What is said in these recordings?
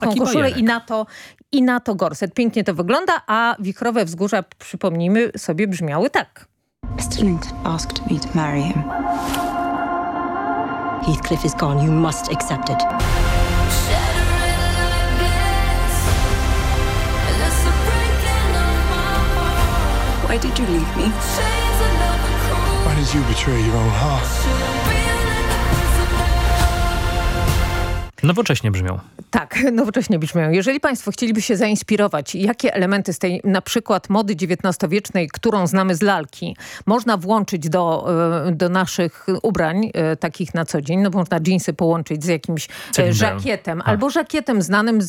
koszulę i na to gorset. Pięknie to wygląda, a wichrowe wzgórza, przypomnijmy sobie, brzmiały tak. Mr. Linton asked me to marry him. Heathcliff is gone. You must accept it. Why did you leave me? Why did you betray your own heart? Nowocześnie brzmią. Tak, nowocześnie brzmią. Jeżeli państwo chcieliby się zainspirować, jakie elementy z tej na przykład mody XIX-wiecznej, którą znamy z lalki, można włączyć do naszych ubrań, takich na co dzień, no można dżinsy połączyć z jakimś żakietem, albo żakietem znanym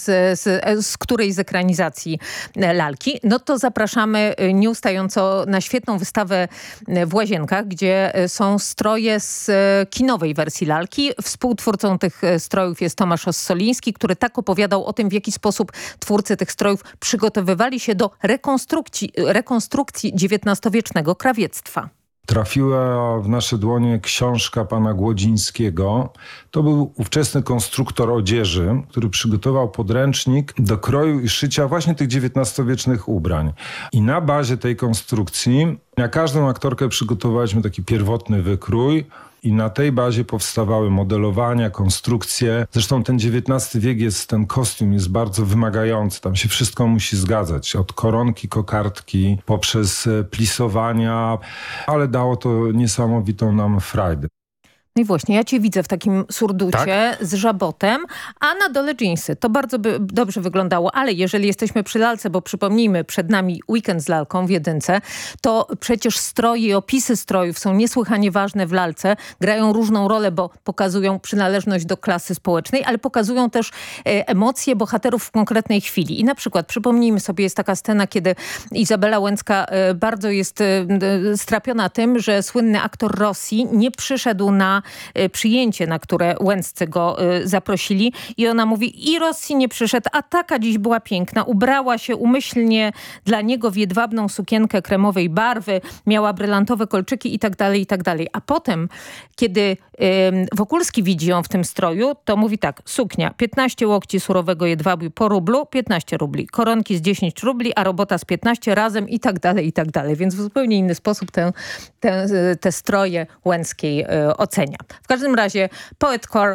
z którejś z ekranizacji lalki, no to zapraszamy nieustająco na świetną wystawę w Łazienkach, gdzie są stroje z kinowej wersji lalki. Współtwórcą tych strojów jest Tomasz Ossoliński, który tak opowiadał o tym, w jaki sposób twórcy tych strojów przygotowywali się do rekonstrukcji XIX-wiecznego krawiectwa. Trafiła w nasze dłonie książka pana Głodzińskiego. To był ówczesny konstruktor odzieży, który przygotował podręcznik do kroju i szycia właśnie tych XIX-wiecznych ubrań. I na bazie tej konstrukcji na każdą aktorkę przygotowaliśmy taki pierwotny wykrój. I na tej bazie powstawały modelowania, konstrukcje. Zresztą ten XIX wiek ten kostium jest bardzo wymagający. Tam się wszystko musi zgadzać. Od koronki, kokardki, poprzez plisowania. Ale dało to niesamowitą nam frajdę. No i właśnie, ja cię widzę w takim surducie z żabotem, a na dole dżinsy. To bardzo by dobrze wyglądało, ale jeżeli jesteśmy przy lalce, bo przypomnijmy, przed nami weekend z lalką w Jedynce, to przecież stroje i opisy strojów są niesłychanie ważne w lalce. Grają różną rolę, bo pokazują przynależność do klasy społecznej, ale pokazują też emocje bohaterów w konkretnej chwili. I na przykład, przypomnijmy sobie, jest taka scena, kiedy Izabela Łęcka bardzo jest strapiona tym, że słynny aktor Rossi nie przyszedł na przyjęcie, na które Łęccy go zaprosili i ona mówi, i Rossi nie przyszedł, a taka dziś była piękna. Ubrała się umyślnie dla niego w jedwabną sukienkę kremowej barwy, miała brylantowe kolczyki i tak dalej, i tak dalej. A potem, kiedy Wokulski widzi ją w tym stroju, to mówi tak, suknia 15 łokci surowego jedwabiu po rublu, 15 rubli. Koronki z 10 rubli, a robota z 15 razem i tak dalej, i tak dalej. Więc w zupełnie inny sposób te stroje Łęckiej ocenia. W każdym razie Poet Core